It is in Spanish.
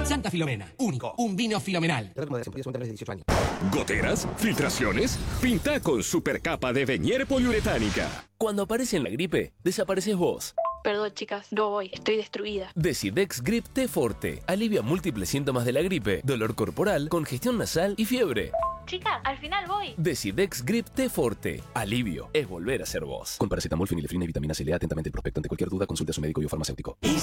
Santa Filomena, único, un vino filomenal. ¿Goteras? ¿Filtraciones? Pinta con supercapa de Venier poliuretánica. Cuando aparece en la gripe, desapareces vos. Perdón, chicas, no voy, estoy destruida. Decidex Grip T Forte alivia múltiples síntomas de la gripe, dolor corporal, congestión nasal y fiebre. Chica, al final voy. Decidex Grip T Forte. Alivio es volver a ser vos. Con paracetamol, fenilefrina y vitamina C. Lea atentamente el prospecto. Ante cualquier duda, consulte a su médico y o farmacéutico.